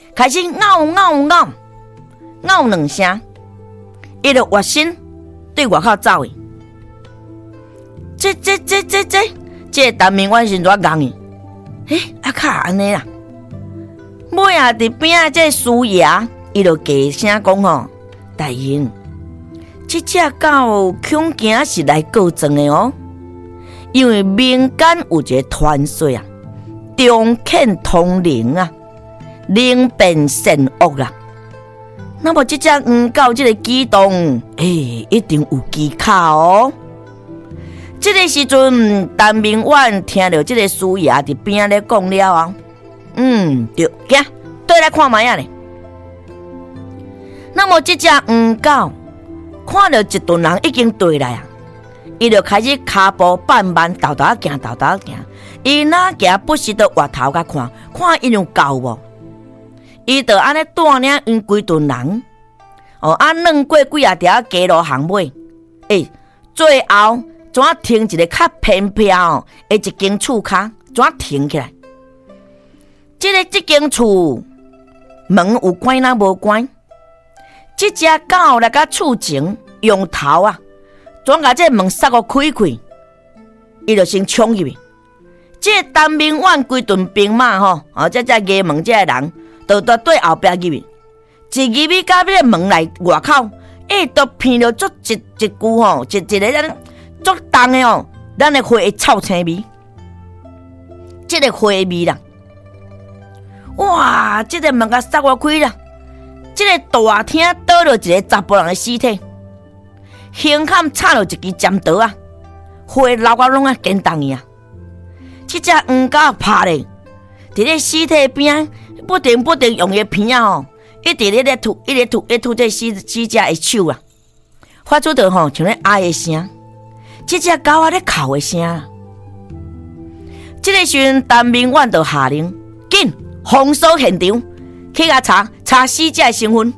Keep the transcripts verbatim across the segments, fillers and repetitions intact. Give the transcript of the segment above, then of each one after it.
开始咬咬咬咬两声，伊就活身对外口走去。这这这这这，这陈明远是怎讲的？诶，啊卡安尼啦。尾啊，伫边啊，这苏爷伊就低声讲吼，大人，这只狗恐惊是来告状的哦，因为民间有一个传说啊，中肯通灵啊，灵变善恶啦。那么这只黄狗这个举动，诶、欸，一定有技巧哦。这个时阵，陈明远听到这个苏爷伫边咧讲了啊，嗯，对，行，对来看卖啊咧。那么这只黄狗看到一群人已经对来啊，伊就开始脚步慢慢、豆豆行、豆豆行。伊哪行不时就回头甲看，看伊有够无？伊就安尼带领因规群人，哦，啊，软过几啊条街路巷尾，诶，最后怎停一个较偏僻哦，的一间厝骹，怎停起来？这个这间厝门有关哪无关？这只狗来甲厝前用头啊，怎甲这门塞个开开？伊就先冲入去。这陈明远规顿兵马吼，哦，这只衙门这个人，就都对后壁入去，一入去到这门内外口，哎，都闻到足一一股吼，一一个咱足重的哦，咱的花的臭青味，这个花味啦，哇，这个门甲塞我开啦，这个大厅倒落一个查甫人的尸体，胸坎插落一支尖刀啊，花流啊拢啊见动去啊。这只黄狗拍咧，伫咧尸体边不停不停用个片啊吼，一直咧咧吐，一直吐，一吐这死死只的手啊，发出着吼像咧哀的声，这只狗啊咧哭的声。这个时阵，陈明远就下令，紧封锁现场，去甲查查死者的身份。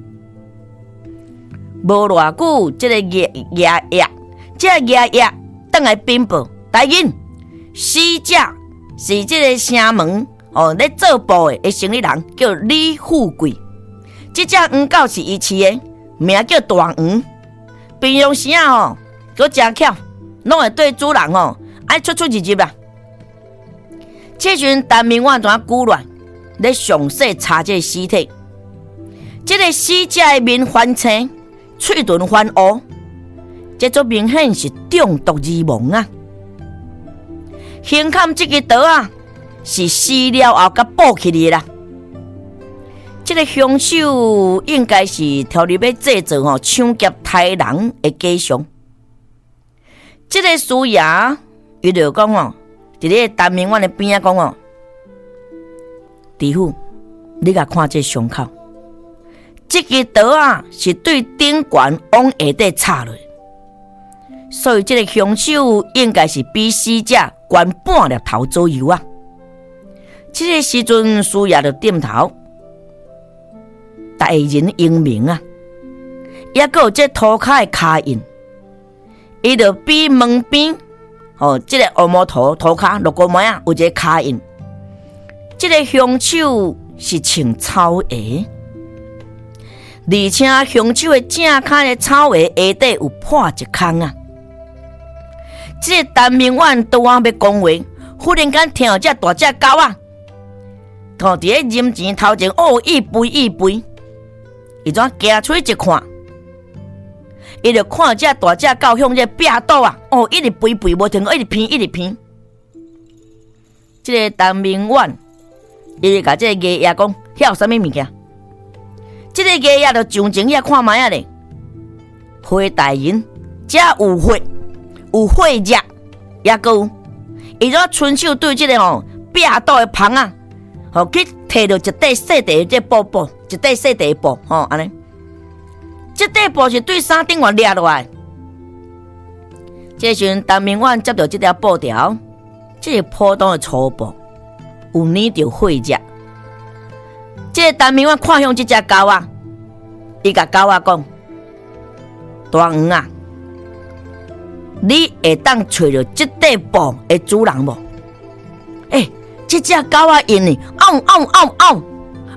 无偌久，这个爷爷爷，这个爷爷倒来禀报，大人。死者是这个城门哦，咧做布的生意人叫李富贵。这只黄狗是伊饲的，名叫大黄。平常时啊吼，佮真巧，拢会对主人吼爱出出入入啦。这阵陈明远怎久乱，咧详细查这个尸体。这个死者的面翻青，嘴唇翻乌，这足明显是中毒而亡啊！胸坎这个刀啊，是死了后甲补起来啦。这个凶手应该是条例要制作吼抢劫杀人的假象。这个苏爷伊就讲哦，伫咧陈明远的边仔讲哦，弟父，你甲看这伤口，这个刀啊是对顶悬往下底插落，所以这个凶手应该是比死者悬半粒头左右啊！这个时阵，苏爷就点头，大人英明啊！也个有这涂骹的骹印，伊就比门边哦，这个乌毛涂涂骹落个模啊，有一个骹印。这个凶手是穿草鞋，而且凶手的正骹的草鞋下底有破一孔啊！这个陈明远拄啊要讲话，忽然间听到这大只狗啊，吼伫咧人前头前哦一吠一吠，伊怎行出去一看，伊就看到这大只狗向这壁倒啊，哦一直吠吠无停，一直偏一直偏。这个陈明远，伊就甲这个爷爷讲，遐有啥物物件？这个爷爷就上前遐看卖啊咧，花大人，遮有血。有血迹，也有，伊怎伸手对这个吼壁倒的棚啊，吼去摕到一块细地这布布，一块细地布，吼安尼，这块布是对衫顶外掠落来。这时阵，陈明远接到这条布条，这是普通的粗布，有染着血迹。这个陈明远看向这只狗啊，伊甲狗啊讲：“大黄啊！”你会当找到这块布的主人无？诶、欸，这只狗啊，因呢，嗷嗷嗷嗷，